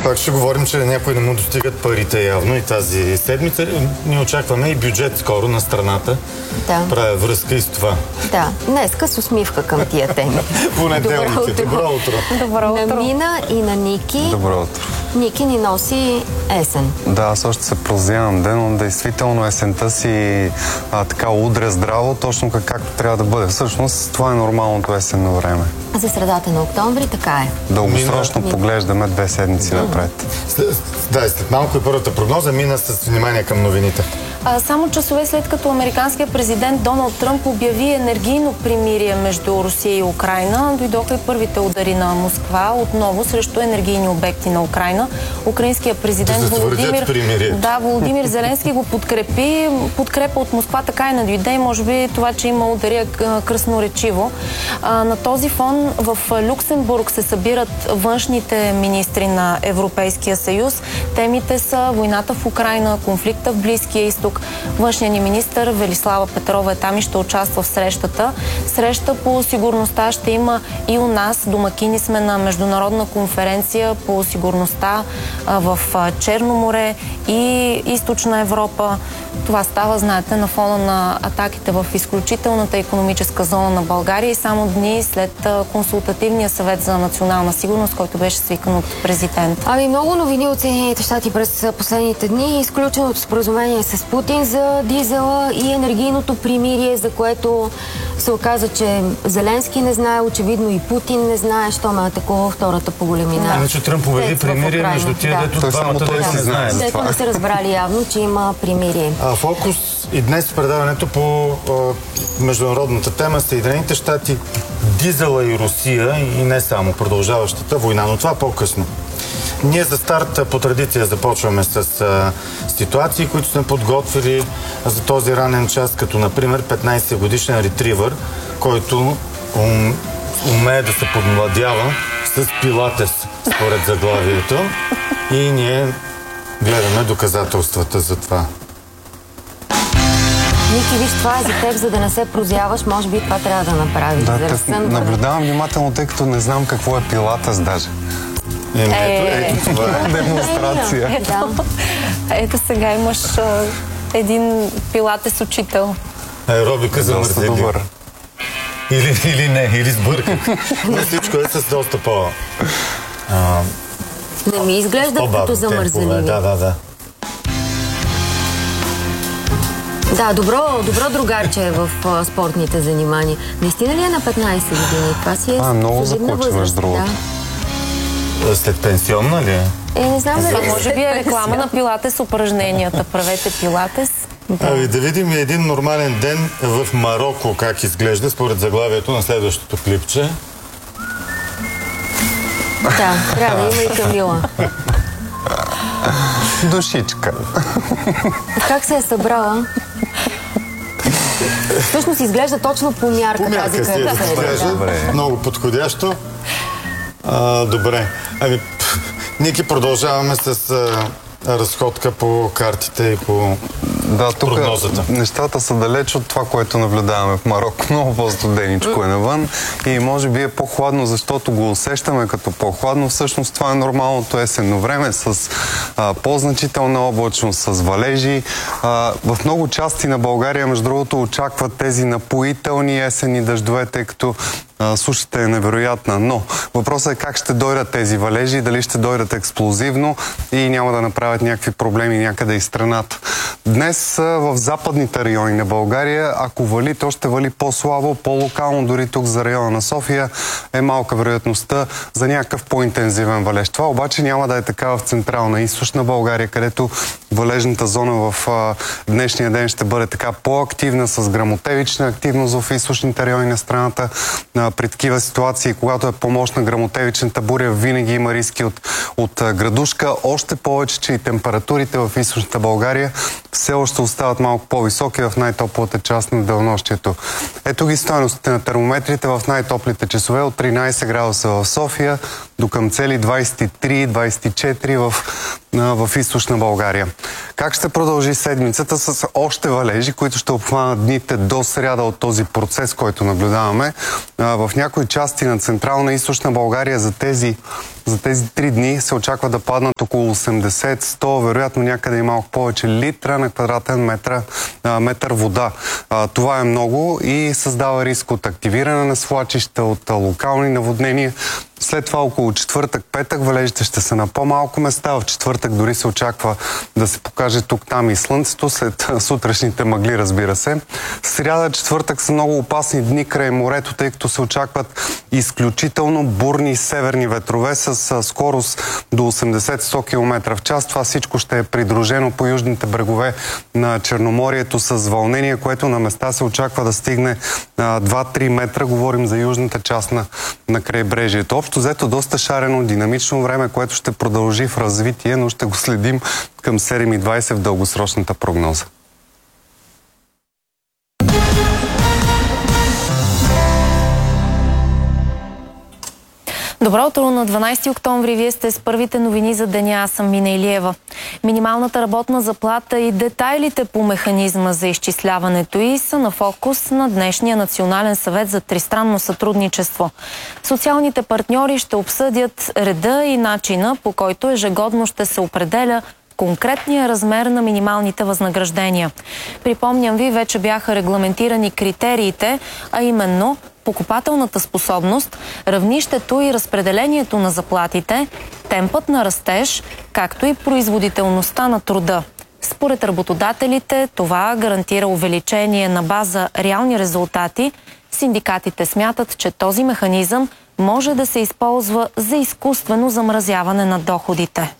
Пак ще говорим, че някои не му достигат парите явно и тази седмица. Ние очакваме и бюджет скоро на страната. Да. Правя връзка и с това. Да, днеска с усмивка към тия теми. Понеделник. Добро утро. Добро утро. На Мина и на Ники. Добро утро. Ники ни носи есен. Да, аз още се прозявам ден, но действително есента си така удря здраво, точно както трябва да бъде. Всъщност това е нормалното есенно време. За средата на октомври така е. Дългосрочно поглеждаме 2 седмици напред. След малко и първата прогноза. Мина с внимание към новините. Само часове след като американският президент Доналд Тръмп обяви енергийно примирие между Русия и Украйна, дойдоха и първите удари на Москва отново срещу енергийни обекти на Украйна. Украинският президент Володимир Зеленски го подкрепи. Подкрепа от Москва така и не дойде и може би това, че има удари е красноречиво. На този фон в Люксембург се събират външните министри на Европейския съюз. Темите са войната в Украйна, конфликта в Близкия изток. Външният ни министър Велислава Петрова е там и ще участва в срещата. Среща по сигурността ще има и у нас. Домакини сме на международна конференция по сигурността в Черно море и Източна Европа. Това става, знаете, на фона на атаките в изключителната икономическа зона на България и само дни след консултативния съвет за национална сигурност, който беше свикан от президента. Много новини от Съединените щати през последните дни. Изключеното споразумение с Путин за дизела и енергийното примирие, за което се оказа, че Зеленски не знае, очевидно и Путин не знае, що ме атакува втората по големина. Иначе Тръмп обяви примирие между тия, дето двамата да си знаят. Дето не са разбрали явно, че има примирие. Фокус и днес в предаването по международната тема Съединените щати, дизела и Русия и не само продължаващата война, но това по-късно. Ние за старт по традиция започваме с ситуации, които сме подготвили за този ранен час, като например 15-годишен ретривър, който умее да се подмладява с пилатес, според заглавието. И ние гледаме доказателствата за това. Ники, виж, това е за теб, за да не се прозяваш. Може би това трябва да направиш. Да, наблюдавам внимателно, тъй като не знам какво е пилатес даже. Ето това е. Демонстрация. Ето сега имаш един пилатес учител. Аеробика за мързели. Или не, или сбърках. Но всичко е с доста по... Не ми изглежда като замързеливи. Да. Да, добро другарче е в спортните занимания. Наистина ли е на 15 години? Това си е много закучи, между другото. Да. След пенсионна ли е? Не знам дали. Може би е реклама на пилатес упражненията. Правете пилатес. Да видим един нормален ден в Мароко как изглежда според заглавието на следващото клипче. Да, трябва да има и Камила. Душичка. Как се е събрала? Всъщност изглежда точно по мярка. По мярка си изглежда. Много подходящо. Добре. Ники, продължаваме с разходка по картите и по прогнозата. Тук нещата са далеч от това, което наблюдаваме в Мароко. Много по-студеничко е навън и може би е по-хладно, защото го усещаме като по-хладно. Всъщност това е нормалното есенно време с по-значителна облачност, с валежи. В много части на България, между другото, очакват тези напоителни есенни дъждове, тъй като сушата е невероятна. Но въпросът е как ще дойдат тези валежи, дали ще дойдат експлозивно и няма да направят някакви проблеми някъде из страната. Днес в западните райони на България, ако вали, то ще вали по-слабо, по-локално, дори тук за района на София е малка вероятността за някакъв по-интензивен валеж. Това обаче няма да е така в централна и източна България, където валежната зона в днешния ден ще бъде така по-активна, с грамотевична активност в източните райони на страната. При такива ситуации, когато е по-мощна грамотевичната буря, винаги има риски от градушка. Още повече, че и температурите в източната България все още остават малко по-високи в най-топлата част на денонощието. Ето ги стойностите на термометрите в най-топлите часове от 13 градуса в София до към цели 23-24 в източна България. Как ще продължи седмицата с още валежи, които ще обхванат дните до сряда от този процес, който наблюдаваме? В някои части на Централна и Източна България за тези 3 дни се очаква да паднат около 80-100, вероятно някъде и малко повече литра на квадратен метър вода. Това е много и създава риск от активиране на свлачища, от локални наводнения. След това около четвъртък-петък валежите ще са на по-малко места. В четвъртък дори се очаква да се покаже тук-там и слънцето, след сутрешните мъгли, разбира се. Сряда, четвъртък са много опасни дни край морето, тъй като се очакват изключително бурни северни ветрове с скорост до 80-100 км в час. Това всичко ще е придружено по южните брегове на Черноморието с вълнение, което на места се очаква да стигне 2-3 метра. Говорим за южната част на крайбрежието. Общо взето доста шарено, динамично време, което ще продължи в развитие, но ще го следим към 7:20 в дългосрочната прогноза. Добро утро на 12 октомври. Вие сте с първите новини за деня. Аз съм Мина Илиева. Минималната работна заплата и детайлите по механизма за изчисляването й са на фокус на днешния Национален съвет за тристранно сътрудничество. Социалните партньори ще обсъдят реда и начина, по който ежегодно ще се определя конкретния размер на минималните възнаграждения. Припомням ви, вече бяха регламентирани критериите, а именно покупателната способност, равнището и разпределението на заплатите, темпът на растеж, както и производителността на труда. Според работодателите това гарантира увеличение на база реални резултати. Синдикатите смятат, че този механизъм може да се използва за изкуствено замразяване на доходите.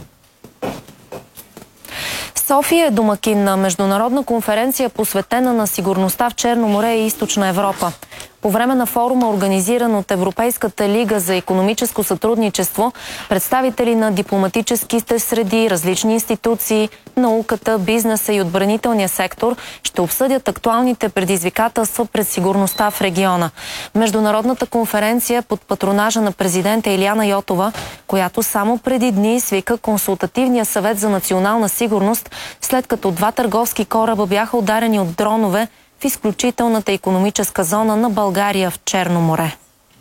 София е домакин на международна конференция, посветена на сигурността в Черно море и Източна Европа. По време на форума, организиран от Европейската лига за икономическо сътрудничество, представители на дипломатическите среди, различни институции, науката, бизнеса и отбранителния сектор ще обсъдят актуалните предизвикателства пред сигурността в региона. Международната конференция под патронажа на президента Илияна Йотова, която само преди дни свика Консултативния съвет за национална сигурност, след като 2 търговски кораба бяха ударени от дронове в изключителната икономическа зона на България в Черно море.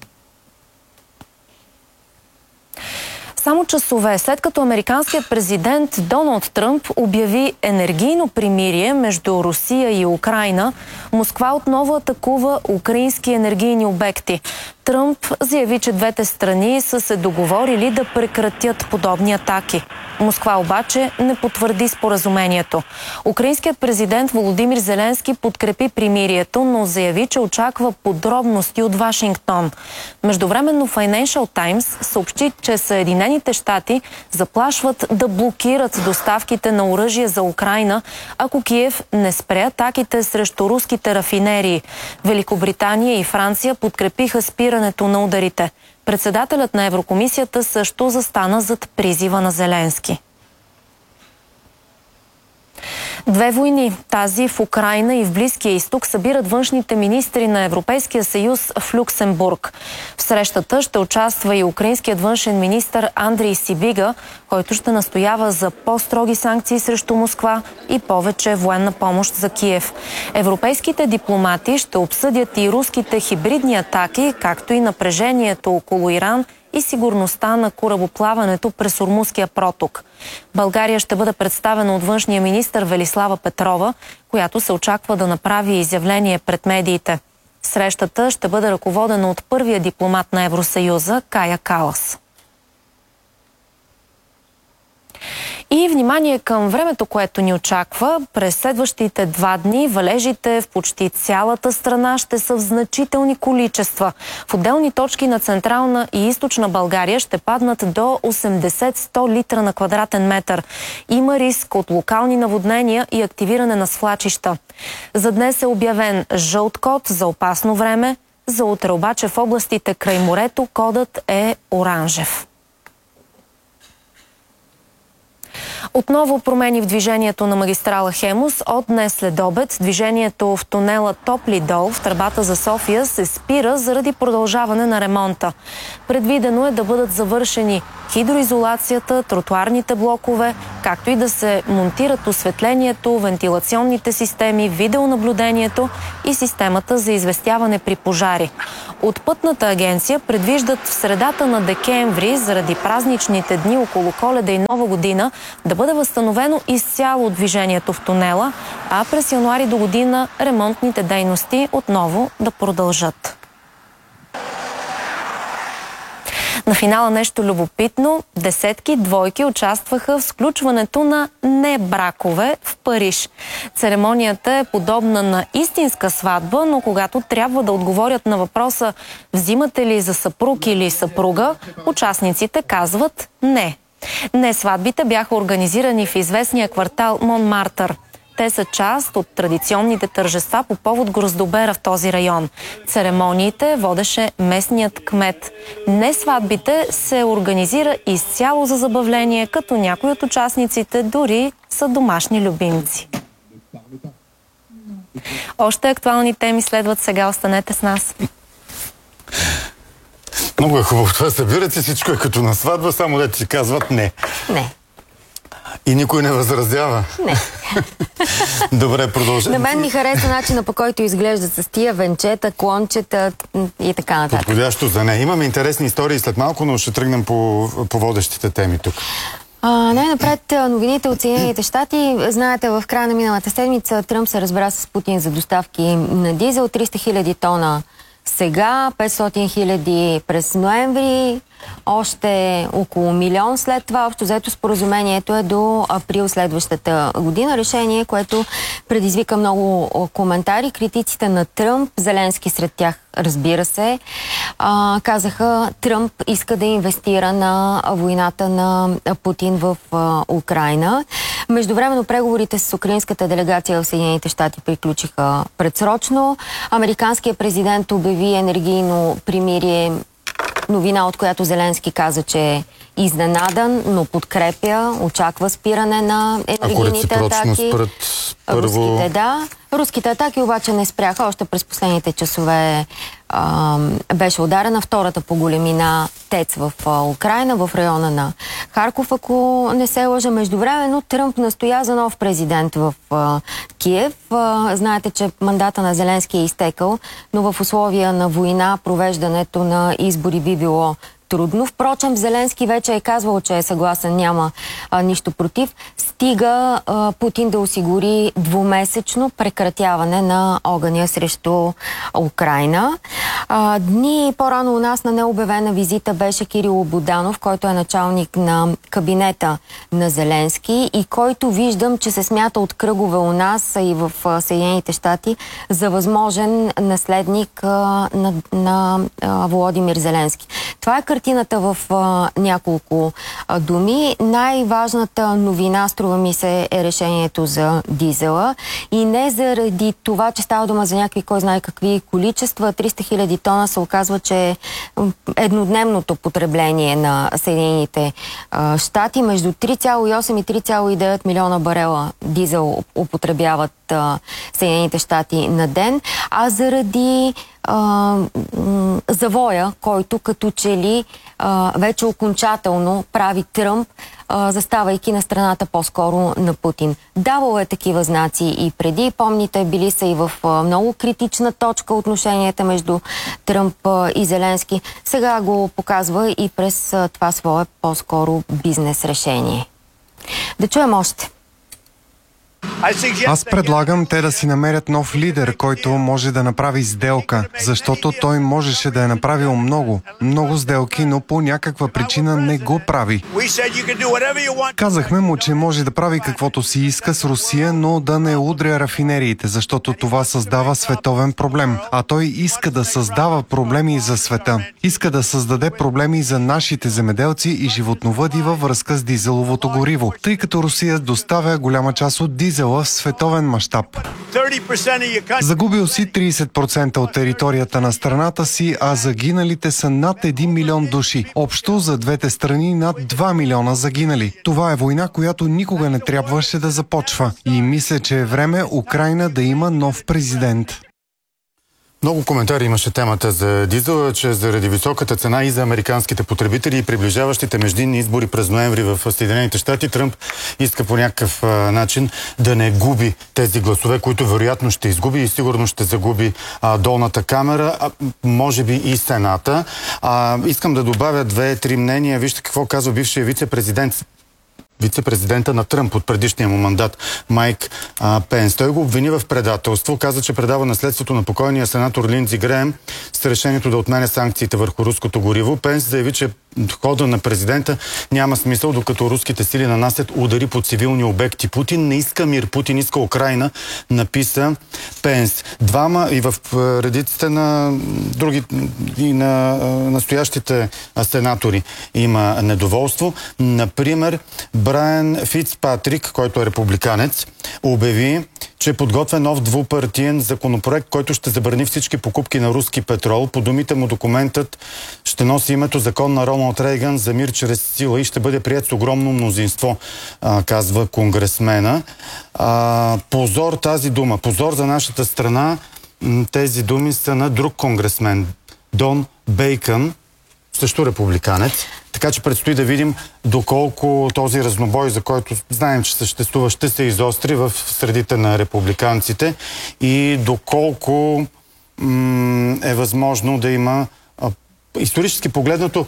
Само часове след като американският президент Доналд Тръмп обяви енергийно примирие между Русия и Украйна, Москва отново атакува украински енергийни обекти. Тръмп заяви, че двете страни са се договорили да прекратят подобни атаки. Москва обаче не потвърди споразумението. Украинският президент Володимир Зеленски подкрепи примирието, но заяви, че очаква подробности от Вашингтон. Междувременно Financial Times съобщи, че Съединените щати заплашват да блокират доставките на оръжие за Украйна, ако Киев не спре атаките срещу руските рафинерии. Великобритания и Франция подкрепиха спирането на ударите. Председателят на Еврокомисията също застана зад призива на Зеленски. Две войни, тази в Украйна и в Близкия изток, събират външните министри на Европейския съюз в Люксембург. В срещата ще участва и украинският външен министър Андрей Сибига, който ще настоява за по-строги санкции срещу Москва и повече военна помощ за Киев. Европейските дипломати ще обсъдят и руските хибридни атаки, както и напрежението около Иран и сигурността на корабоплаването през Ормузския проток. България ще бъде представена от външния министър Велислава Петрова, която се очаква да направи изявление пред медиите. Срещата ще бъде ръководена от първия дипломат на Евросъюза Кая Калас. И внимание към времето, което ни очаква. През следващите 2 дни валежите в почти цялата страна ще са в значителни количества. В отделни точки на Централна и Източна България ще паднат до 80-100 литра на квадратен метър. Има риск от локални наводнения и активиране на свлачища. За днес е обявен жълт код за опасно време. За утре обаче в областите край морето кодът е оранжев. Отново промени в движението на магистрала Хемус. От днес след обед движението в тунела Топли дол в тръбата за София се спира заради продължаване на ремонта. Предвидено е да бъдат завършени хидроизолацията, тротуарните блокове, както и да се монтират осветлението, вентилационните системи, видеонаблюдението и системата за известяване при пожари. От Пътната агенция предвиждат в средата на декември, заради празничните дни около Коледа и Нова година, да бъде възстановено изцяло движението в тунела, а през януари до година ремонтните дейности отново да продължат. На финала нещо любопитно. Десетки двойки участваха в сключването на небракове в Париж. Церемонията е подобна на истинска сватба, но когато трябва да отговорят на въпроса взимате ли за съпруг или съпруга, участниците казват не. Не сватбите бяха организирани в известния квартал Монмартър. Те са част от традиционните тържества по повод Гроздобера в този район. Церемониите водеше местният кмет. Не сватбите се организира изцяло за забавление, като някои от участниците дори са домашни любимци. Още актуални теми следват сега. Останете с нас. Много е хубаво това. Събират се, всичко е като на сватба, само да ти казват не. Не. И никой не възразява. Не. Добре, продължаваме. На мен ми хареса начина, по който изглеждат с тия венчета, клончета и така нататък. Подходящо за нея. Имаме интересни истории след малко, но ще тръгнем по водещите теми тук. Най-напред новините от Съединените щати. Знаете, в края на миналата седмица Тръмп се разбра с Путин за доставки на дизел. 300 000 тона сега, 500 000 през ноември, още около 1 милион след това. Общо взето споразумението е до април следващата година. Решение, което предизвика много коментари. Критиците на Тръмп, Зеленски сред тях, разбира се, казаха, Тръмп иска да инвестира на войната на Путин в Украйна. Междувременно преговорите с украинската делегация в Съединените щати приключиха предсрочно. Американският президент обяви енергийно примирие, новина, от която Зеленски каза, че е изненадан, но подкрепя, очаква спиране на енергийните атаки. Руските, да. Руските атаки обаче не спряха. Още през последните часове беше ударена втората по големина ТЕЦ в Украйна, в района на Харков, ако не се лъжа. Междувременно Тръмп настоя за нов президент в Киев. Знаете, че мандата на Зеленски е изтекал, но в условия на война провеждането на избори би било трудно. Впрочем, Зеленски вече е казвал, че е съгласен, няма нищо против. Стига Путин да осигури двумесечно прекратяване на огъня срещу Украйна. Дни по-рано у нас на необявена визита беше Кирило Буданов, който е началник на кабинета на Зеленски и който виждам, че се смята от кръгове у нас и в Съединените щати за възможен наследник на Володимир Зеленски. Това е картината в няколко думи. Най-важната новина, струва ми се, е решението за дизела. И не заради това, че става дума за някакви, кой знае какви количества. 300 000 тона се оказва, че е еднодневното потребление на Съединените щати. Между 3,8 и 3,9 милиона барела дизел употребяват Съединените щати на ден. А заради завоя, който като че ли вече окончателно прави Тръмп, заставайки на страната по-скоро на Путин. Давало е такива знаци и преди. Помните, били са и в много критична точка отношенията между Тръмп и Зеленски. Сега го показва и през това свое по-скоро бизнес решение. Да чуем още. Аз предлагам те да си намерят нов лидер, който може да направи сделка, защото той можеше да е направил много сделки, но по някаква причина не го прави. Казахме му, че може да прави каквото си иска с Русия, но да не удря рафинериите, защото това създава световен проблем. А той иска да създава проблеми за света. Иска да създаде проблеми за нашите земеделци и животновъди във връзка с дизеловото гориво, тъй като Русия доставя голяма част от дизел дизела в световен мащаб. Загубил си 30% от територията на страната си, а загиналите са над 1 милион души. Общо за двете страни над 2 милиона загинали. Това е война, която никога не трябваше да започва. И мисля, че е време Украйна да има нов президент. Много коментари имаше темата за дизела, че заради високата цена и за американските потребители и приближаващите междинни избори през ноември в Съединените щати, Тръмп иска по някакъв начин да не губи тези гласове, които вероятно ще изгуби и сигурно ще загуби долната камера, може би и Сената. Искам да добавя 2-3 мнения. Вижте какво казва бившия вице-президента на Тръмп от предишния му мандат Майк Пенс. Той го обвини в предателство, каза, че предава наследството на покойния сенатор Линдзи Греем с решението да отмене санкциите върху руското гориво. Пенс заяви, че хода на президента няма смисъл, докато руските сили нанасят удари по цивилни обекти. Путин не иска мир, Путин иска Украйна, написа Пенс. Двама и в редиците на други и на настоящите сенатори има недоволство. Например, Брайан Фицпатрик, който е републиканец, обяви, че подготвя нов двупартиен законопроект, който ще забрани всички покупки на руски петрол. По думите му документът ще носи името Закон на Роналд Рейган за мир чрез сила и ще бъде прият с огромно мнозинство, казва конгресмена. Позор тази дума, позор за нашата страна. Тези думи са на друг конгресмен, Дон Бейкън, също републиканец. Така че предстои да видим доколко този разнобой, за който знаем, че съществува, ще се изостри в средите на републиканците и доколко е възможно да има исторически погледнато,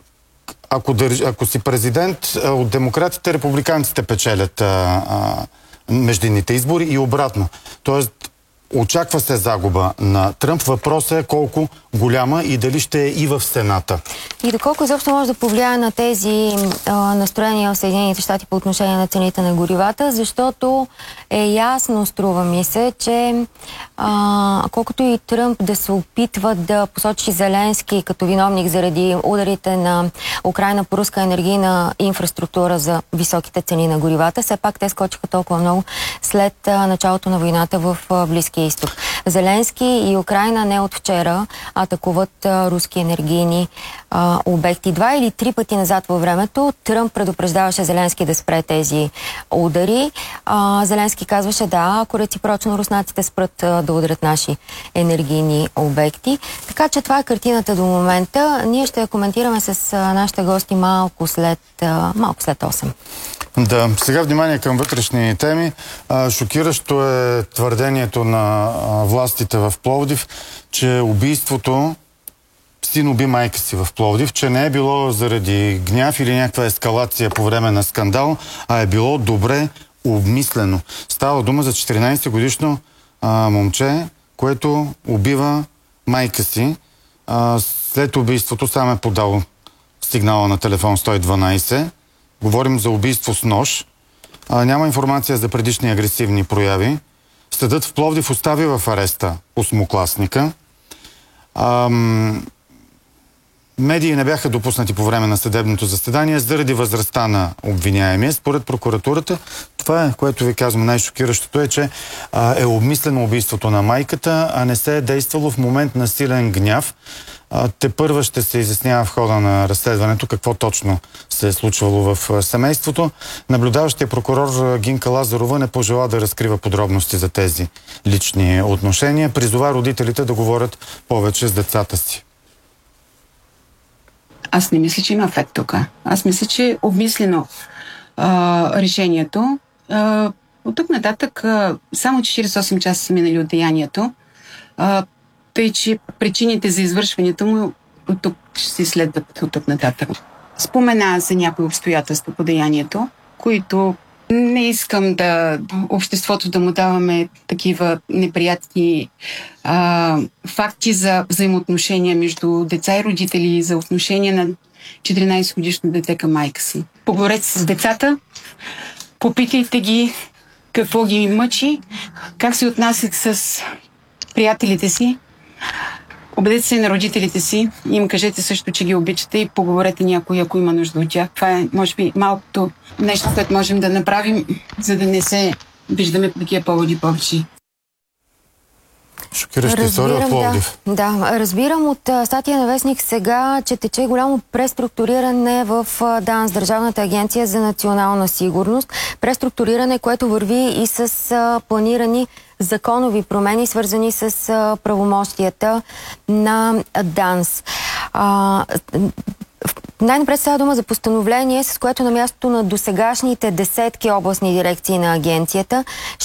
ако си президент, от демократите, републиканците печелят междинните избори и обратно. Тоест, очаква се загуба на Тръмп. Въпросът е колко голяма и дали ще е и в Сената. И доколко изобщо може да повлияе на тези настроения в Съединените щати по отношение на цените на горивата, защото е ясно, струва ми се, че колкото и Тръмп да се опитва да посочи Зеленски като виновник заради ударите на Украйна по руска енергийна инфраструктура за високите цени на горивата, все пак те скочиха толкова много след началото на войната в Близкия изток. Зеленски и Украйна не от вчера атакуват руски енергийни обекти. 2 или 3 пъти назад във времето Тръмп предупреждаваше Зеленски да спре тези удари. Зеленски казваше, да, ако реципрочно руснаците спрат да ударят наши енергийни обекти. Така че това е картината до момента. Ние ще я коментираме с нашите гости малко след 8. Да, сега внимание към вътрешни теми. Шокиращо е твърдението на властите в Пловдив, че убийството, син уби майка си в Пловдив, че не е било заради гняв или някаква ескалация по време на скандал, а е било добре обмислено. Става дума за 14-годишно момче, което убива майка си. След убийството сам е подал сигнала на телефон 112. Говорим за убийство с нож. Няма информация за предишни агресивни прояви. Съдът в Пловдив остави в ареста 8-класника. Медии не бяха допуснати по време на съдебното заседание заради възрастта на обвиняемия. Според прокуратурата, това е, което ви казвам, най-шокиращото е, че е обмислено убийството на майката, а не се е действало в момент на силен гняв. Тепърва ще се изяснява в хода на разследването какво точно се е случвало в семейството. Наблюдаващия прокурор Гинка Лазарова не пожела да разкрива подробности за тези лични отношения. Призова родителите да говорят повече с децата си. Аз не мисля, че има ефект тук. Аз мисля, че е обмислено решението. От тук нататък само 48 часа са минали от деянието. Тъй, че причините за извършването му от тук ще се изследват от тук нататък. Спомена за някои обстоятелства по деянието, които не искам да обществото да му даваме такива неприятни факти за взаимоотношения между деца и родители, за отношение на 14-годишно дете към майка си. Поговорете с децата, попитайте ги какво ги мъчи, как се отнасят с приятелите си. Обадете се на родителите си и им кажете също, че ги обичате и поговорете някой, ако има нужда от тях. Това е, може би, малкото нещо, което можем да направим, за да не се виждаме такива поводи повече. Шокираща история в Пловдив. Да, разбирам от статия на Вестник сега, че тече голямо преструктуриране в ДАНС, Държавната агенция за национална сигурност. Преструктуриране, което върви и с планирани законови промени, свързани с правомощията на ДАНС. Най-напред става дума за постановление, с което на мястото на досегашните десетки областни дирекции на агенцията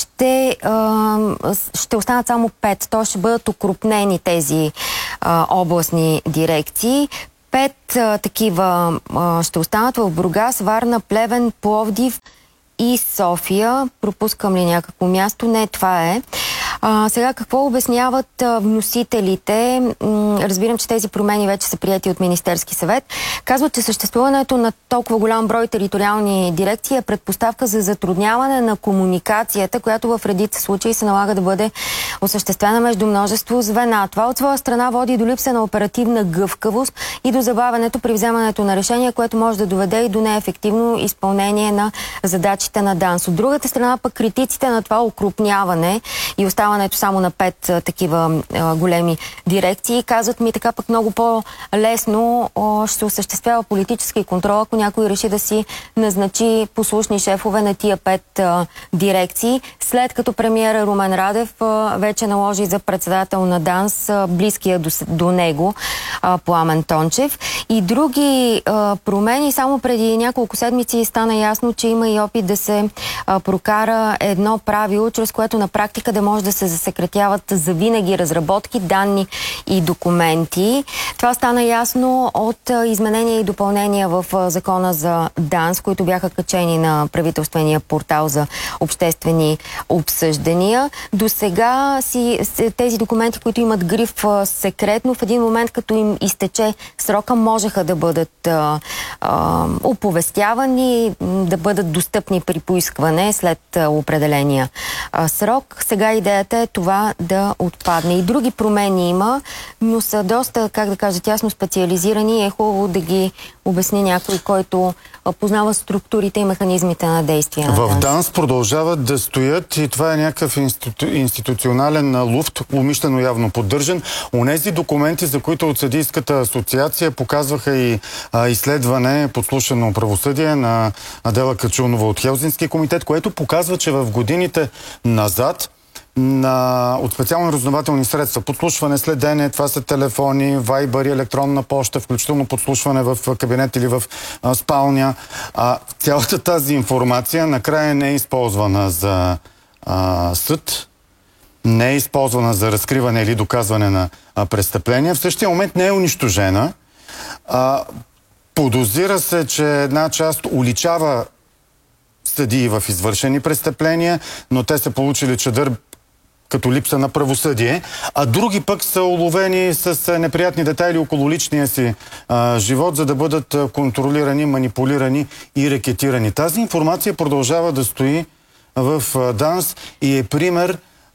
ще останат само 5. То ще бъдат окрупнени тези областни дирекции. 5 такива ще останат в Бургас, Варна, Плевен, Пловдив и София. Пропускам ли някакво място? Не, това е. Сега какво обясняват вносителите? Разбирам, че тези промени вече са прияти от Министерски съвет. Казват, че съществуването на толкова голям брой териториални дирекции е предпоставка за затрудняване на комуникацията, която в редица случаи се налага да бъде осъществена между множество звена. Това от своя страна води до липса на оперативна гъвкавост и до забавянето при вземането на решения, което може да доведе и до неефективно изпълнение на задачите на ДАНС. От другата страна пък критиците на това укрупняване и оставането само на 5 такива големи дирекции казват ми така пък много по-лесно ще се осъществява политически контрол, ако някой реши да си назначи послушни шефове на тия 5 дирекции, след като премиера Румен Радев вече наложи за председател на ДАНС близкия до него Пламен Тончев. И други промени, само преди няколко седмици стана ясно, че има и опит да се прокара едно правило, чрез което на практика да може да се засекретяват завинаги разработки, данни и документи. Това стана ясно от изменения и допълнения в закона за ДАНС, които бяха качени на правителствения портал за обществени обсъждания. До сега тези документи, които имат гриф секретно, в един момент, като им изтече срока, можеха да бъдат оповестявани, да бъдат достъпни при поискване след определения срок. Сега идеята е това да отпадне. И други промени има, но са доста, как да кажа, тясно специализирани. Е хубаво да ги обясни някой, който познава структурите и механизмите на действие на ДАНС. В ДАНС продължават да стоят и това е някакъв институционален луфт, умишлено явно поддържан. Онези документи, за които от Съдийската асоциация показваха и изследване, подслушано правосъдие на Адела Качунова от Хелзински комитет, което показва, че в годините назад от специални разузнавателни средства, подслушване, следене, това са телефони, вайбър, електронна поща, включително подслушване в кабинет или в спалня. Цялата тази информация накрая не е използвана за съд, не е използвана за разкриване или доказване на престъпления. В същия момент не е унищожена. Подозира се, че една част уличава съдии в извършени престъпления, но те са получили чадър като липса на правосъдие, а други пък са уловени с неприятни детайли около личния си живот, за да бъдат контролирани, манипулирани и рекетирани. Тази информация продължава да стои в ДАНС и е пример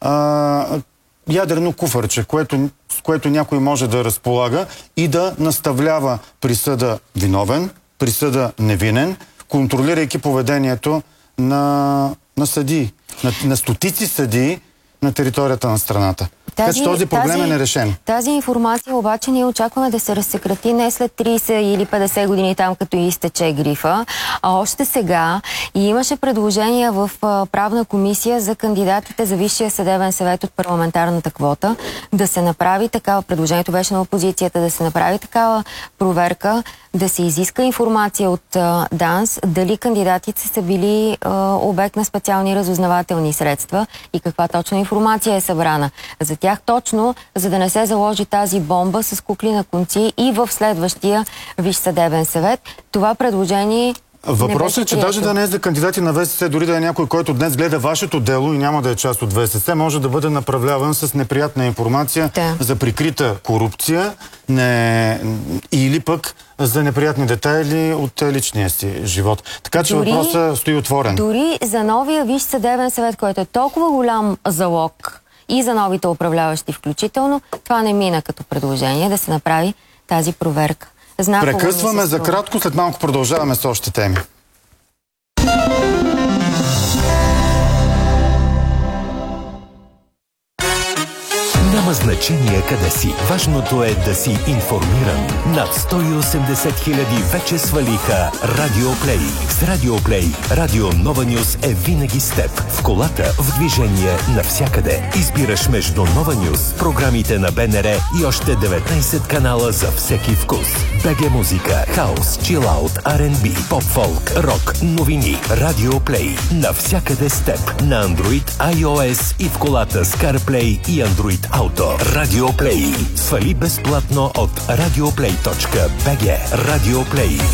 ядрено куфарче, с което някой може да разполага и да наставлява присъда виновен, присъда невинен, контролирайки поведението на съдии, на стотици съдии на територията на страната. Така че този проблем е нерешен. Тази информация обаче ние очакваме да се разсекрати не след 30 или 50 години там, като изтече грифа, а още сега. И имаше предложения в правна комисия за кандидатите за Висшия съдебен съвет от парламентарната квота да се направи такава, предложението беше на опозицията, да се направи такава проверка, да се изиска информация от ДАНС, дали кандидатите са били обект на специални разузнавателни средства и каква точно информация е събрана за тях, точно за да не се заложи тази бомба с кукли на конци и в следващия Висш съдебен съвет. Това предложение въпросът е, че даже да не е за кандидати на ВСС, дори да е някой, който днес гледа вашето дело и няма да е част от ВСС, може да бъде направляван с неприятна информация за прикрита корупция или пък за неприятни детайли от личния си живот. Така че въпросът стои отворен. Дори за новия Висш съдебен съвет, който е толкова голям залог и за новите управляващи включително, това не мина като предложение да се направи тази проверка. Прекъсваме за кратко, след малко продължаваме с още теми. Няма значение къде си. Важното е да си информиран. Над 180 хиляди вече свалиха Радиоплей. С Радиоплей Радио Нова Нюс е винаги с теб. В колата, в движение, навсякъде. Избираш между Нова Нюс, програмите на БНР и още 19 канала за всеки вкус. БГ музика, хаус, чилаут, R&B, поп-фолк, рок, новини. Радиоплей. Навсякъде с теб. На Android, iOS и в колата с CarPlay и Android Auto. Радиоплей. Свали безплатно от radioplay.bg. Радиоплей.